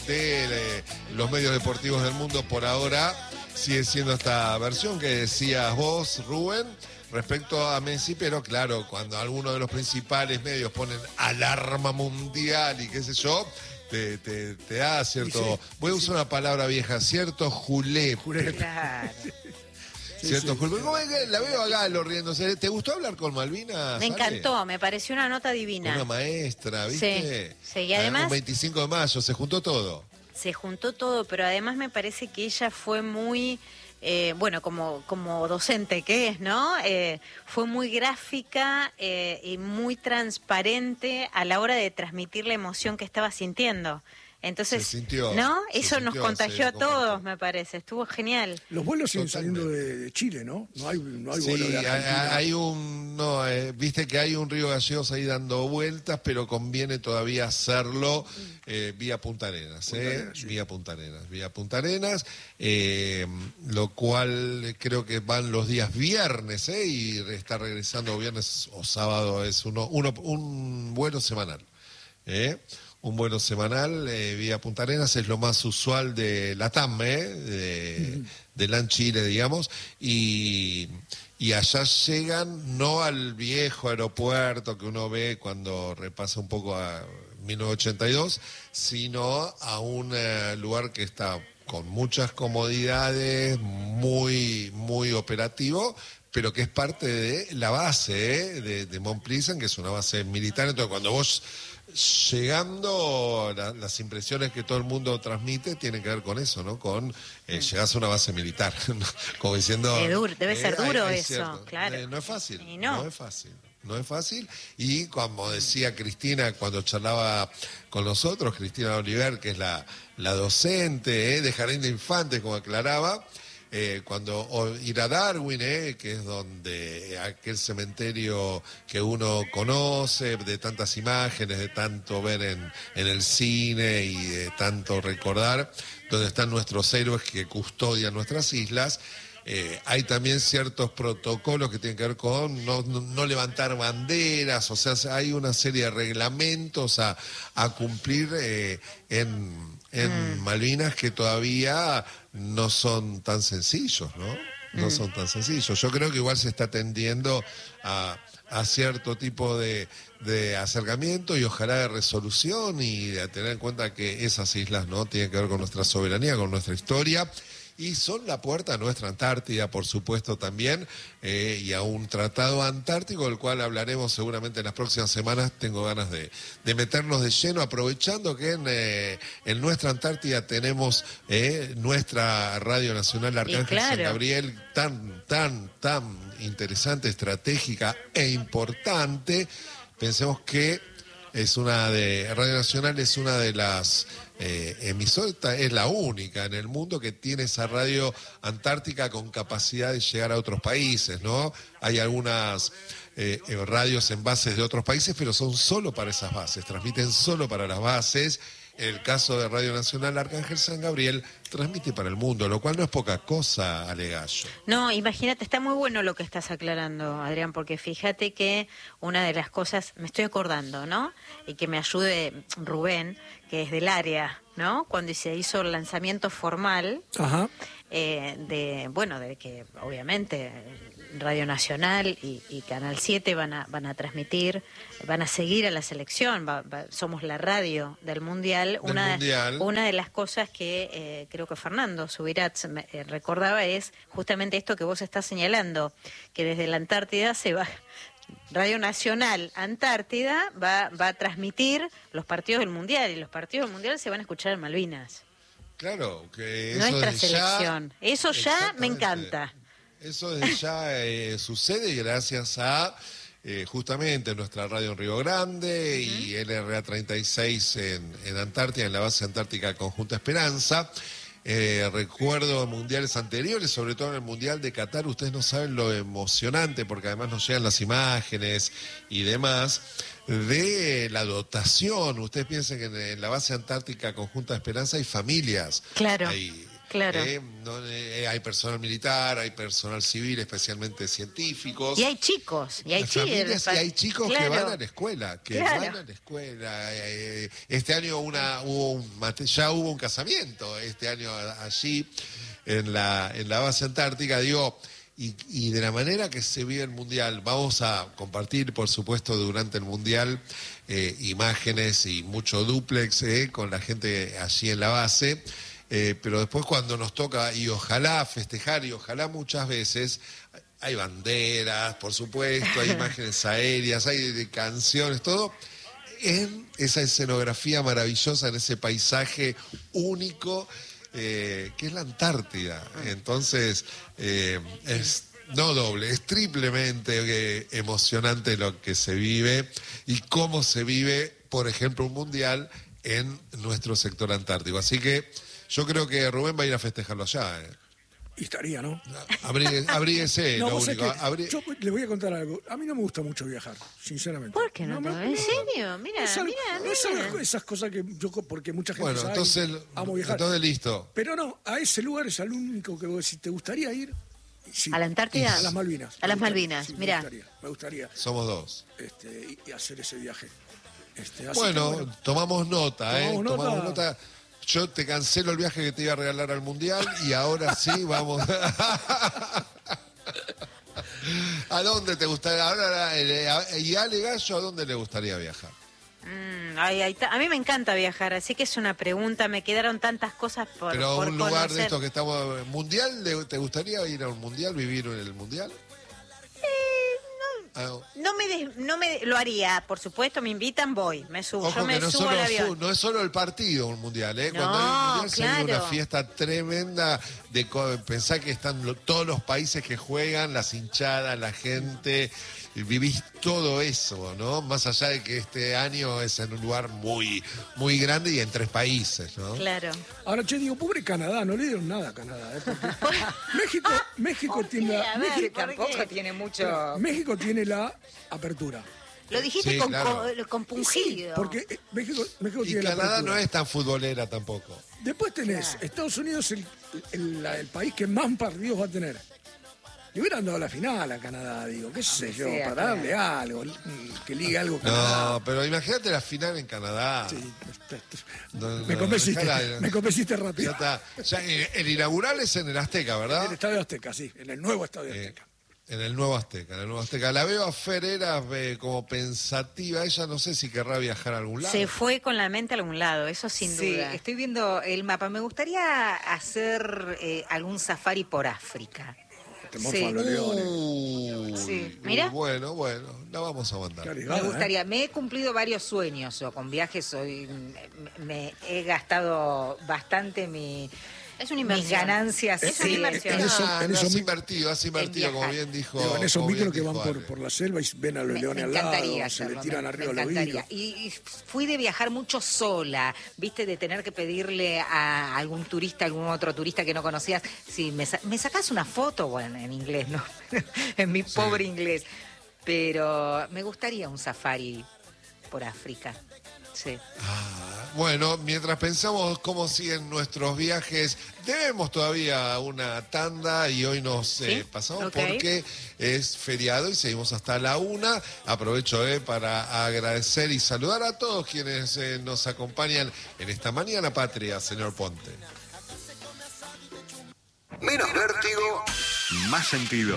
de los medios deportivos del mundo por ahora sigue siendo esta versión que decías vos, Rubén, respecto a Messi, pero claro, cuando algunos de los principales medios ponen alarma mundial y qué sé yo, te da cierto, voy a usar una palabra vieja, cierto julé. Claro. Cierto, julé. ¿Cómo es que la veo a Galo riéndose? ¿Te gustó hablar con Malvina? Me encantó, me pareció una nota divina. Una maestra, ¿viste? Sí, y además... Un 25 de mayo, se juntó todo. Se juntó todo, pero además me parece que ella fue muy... bueno, como docente que es, ¿no? Fue muy gráfica y muy transparente a la hora de transmitir la emoción que estaba sintiendo. Entonces, se sintió, ¿no? se Eso nos sintió, contagió a se todos, compartió. me parece. Estuvo genial. Los vuelos siguen Totalmente. saliendo de Chile, ¿no? No hay Sí, vuelo de Argentina. hay un... No, viste que hay un Río Gallegos ahí dando vueltas, pero conviene todavía hacerlo vía Punta Arenas, Sí. vía Punta Arenas, lo cual creo que van los días viernes, y está regresando viernes o sábado, es un vuelo semanal, un vuelo semanal vía Punta Arenas, es lo más usual de LATAM, de LAN Chile, digamos, y allá llegan no al viejo aeropuerto que uno ve cuando repasa un poco a 1982, sino a un lugar que está con muchas comodidades, muy, muy operativo, pero que es parte de la base de Mont Pleasant, que es una base militar. Entonces, cuando vos llegando, las impresiones que todo el mundo transmite tienen que ver con eso, ¿no? Con llegás a una base militar, ¿no? Como diciendo... Debe ser duro eso, cierto. claro. No es fácil, Y no. no es fácil. Y como decía Cristina cuando charlaba con nosotros, Cristina Oliver, que es la docente de Jardín de Infantes, como aclaraba, cuando ir a Darwin, que es donde aquel cementerio que uno conoce, de tantas imágenes, de tanto ver en el cine y de tanto recordar, donde están nuestros héroes que custodian nuestras islas. Hay también ciertos protocolos que tienen que ver con no levantar banderas, o sea, hay una serie de reglamentos a cumplir en Malvinas que todavía no son tan sencillos, ¿no? No son tan sencillos. Yo creo que igual se está tendiendo a cierto tipo de acercamiento y ojalá de resolución y de tener en cuenta que esas islas, ¿no?, tienen que ver con nuestra soberanía, con nuestra historia. Y son la puerta a nuestra Antártida, por supuesto, también, y a un tratado antártico, del cual hablaremos seguramente en las próximas semanas. Tengo ganas de meternos de lleno, aprovechando que en nuestra Antártida tenemos nuestra Radio Nacional Arcángel claro. San Gabriel, tan interesante, estratégica e importante. Pensemos que Radio Nacional es una de las emisora, es la única en el mundo que tiene esa radio antártica con capacidad de llegar a otros países, ¿no? Hay algunas radios en bases de otros países, pero son solo para esas bases, transmiten solo para las bases. En el caso de Radio Nacional Arcángel San Gabriel, transmite para el mundo, lo cual no es poca cosa, Alegallo. No, imagínate, está muy bueno lo que estás aclarando, Adrián, porque fíjate que una de las cosas, me estoy acordando, ¿no? Y que me ayude Rubén, que es del área, ¿no? Cuando se hizo el lanzamiento formal, Ajá. de que obviamente Radio Nacional y Canal 7 van a transmitir, van a seguir a la selección, somos la radio del Mundial. Una de las cosas que creo que Fernando Subirats recordaba es justamente esto que vos estás señalando, que desde la Antártida se va... Radio Nacional Antártida va a transmitir los partidos del Mundial, y los partidos del Mundial se van a escuchar en Malvinas. Claro, que eso Nuestra desde selección. Eso ya me encanta. Eso desde ya sucede gracias a justamente nuestra radio en Río Grande y LRA 36 en Antártida, en la base antártica Conjunta Esperanza. Recuerdo mundiales anteriores, sobre todo en el Mundial de Qatar, ustedes no saben lo emocionante, porque además nos llegan las imágenes y demás, de la dotación. Ustedes piensen que en la base antártica Conjunta Esperanza hay familias. Claro. Hay Claro. Hay personal militar, hay personal civil, especialmente científicos. Y hay chicos, y hay familias, y hay chicos que claro. van a la escuela, Claro. Este año ya hubo un casamiento, este año allí en la base antártica, y de la manera que se vive el Mundial. Vamos a compartir, por supuesto, durante el Mundial imágenes y mucho dúplex con la gente allí en la base. Pero después cuando nos toca, y ojalá festejar, y ojalá muchas veces, hay banderas, por supuesto, hay imágenes aéreas, hay de canciones, todo, en esa escenografía maravillosa, en ese paisaje único, que es la Antártida. Entonces, es no doble, es triplemente emocionante lo que se vive y cómo se vive, por ejemplo, un mundial en nuestro sector antártico. Así que yo creo que Rubén va a ir a festejarlo allá. Y estaría, ¿no? Abríguese, No, lo vos único. sabés que yo le voy a contar algo. A mí no me gusta mucho viajar, sinceramente. ¿Por qué no? ¿En serio? Mira, es algo, mira, no es mira. algo de esas cosas que yo, porque mucha gente Bueno, sabe, entonces, amo viajar. entonces listo. Pero no, a ese lugar es al único que vos decís, ¿te gustaría ir? Sí. ¿A la Antártida? A las Malvinas. A las Me gustaría, Malvinas, sí, mirá. Me gustaría Somos dos. y hacer ese viaje. Así Bueno, que, tomamos nota, Tomamos nota. Yo te cancelo el viaje que te iba a regalar al Mundial y ahora sí vamos. ¿A dónde te gustaría? Ahora, y Ale Gallo, ¿a dónde le gustaría viajar? A mí me encanta viajar, así que es una pregunta. Me quedaron tantas cosas por Pero por un lugar conocer. de estos que estamos... ¿Mundial? ¿Te gustaría ir a un Mundial, vivir en el Mundial? Lo haría, por supuesto, me invitan, voy, me subo, Ojo yo me que no, subo al avión. no es solo el partido un Mundial, ¿eh? No, Cuando hay un Mundial se vive una claro. fiesta tremenda de pensar que están todos los países que juegan, las hinchadas, la gente, y vivís todo eso, ¿no? Más allá de que este año es en un lugar muy, muy grande y en 3 países, ¿no? Claro. ahora, che, digo, pobre Canadá, no le dieron nada a Canadá. Porque México tiene A ver, México, ¿por Tampoco qué? tiene mucho... México tiene la apertura. Lo dijiste Sí, claro. compungido. Porque México Y tiene la Canadá apertura. no es tan futbolera tampoco. Después tenés, Estados Unidos el país que más partidos va a tener. Le hubieran dado la final a Canadá, digo, qué sé yo, sea, para darle algo, que ligue algo Canadá. No, pero imagínate la final en Canadá. Sí, No, me convenciste, dejala, me convenciste Ya rápido. está. Ya, el inaugural es en el Azteca, En ¿verdad? el Estadio Azteca, sí, en el nuevo Estadio Azteca. En el nuevo Azteca. La veo a Ferreras como pensativa. Ella no sé si querrá viajar a algún lado. Se fue con la mente a algún lado, eso sin Sí, duda. estoy viendo el mapa. Me gustaría hacer algún safari por África. Te mofan los leones. Sí. Mira. Bueno, la vamos a mandar. Qué Me arriesgada, gustaría, me he cumplido varios sueños yo con viajes, me he gastado bastante Es una mis inversión. ganancias. Es una sí, inversión. en eso- Ah, en no, eso has mi- invertido, como viajar. bien dijo. Digo, en esos como bien micros que van dijo por, Ale. por la selva y ven a los leones Me al lado, encantaría se hacerlo, le tiran arriba me los encantaría. vidrios. Y fui de viajar mucho sola, viste, de tener que pedirle a algún turista, algún otro turista que no conocías, si me sacás una foto, bueno, en inglés, ¿no? En mi pobre inglés. Pero me gustaría un safari por África. Sí. Bueno, mientras pensamos cómo siguen nuestros viajes, debemos todavía una tanda y hoy nos pasamos Ok. porque es feriado y seguimos hasta la 1. Aprovecho para agradecer y saludar a todos quienes nos acompañan en esta mañana patria, señor Ponte. Menos vértigo, más sentido.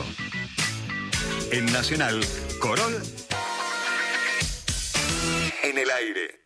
En Nacional, Corol en el aire.